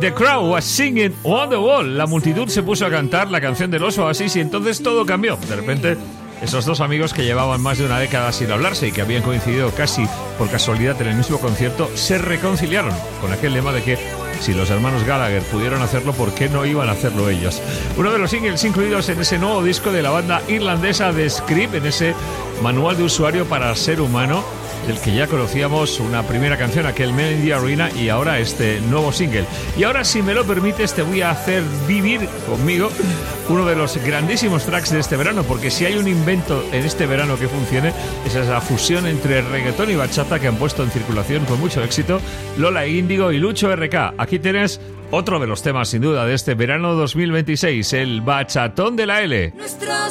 The crowd was singing Wonderwall. La multitud se puso a cantar la canción de los Oasis y entonces todo cambió. De repente, esos dos amigos que llevaban más de una década sin hablarse y que habían coincidido casi por casualidad en el mismo concierto, se reconciliaron con aquel lema de que si los hermanos Gallagher pudieron hacerlo, ¿por qué no iban a hacerlo ellos? Uno de los singles incluidos en ese nuevo disco de la banda irlandesa The Script, en ese manual de usuario para ser humano, del que ya conocíamos una primera canción, aquel Men in the Arena, y ahora este nuevo single. Y ahora, si me lo permites, te voy a hacer vivir conmigo uno de los grandísimos tracks de este verano, porque si hay un invento en este verano que funcione, esa es la fusión entre reggaetón y bachata que han puesto en circulación con mucho éxito Lola Índigo y Lucho RK. Aquí tienes otro de los temas, sin duda, de este verano 2026, el bachatón de la L. Nuestros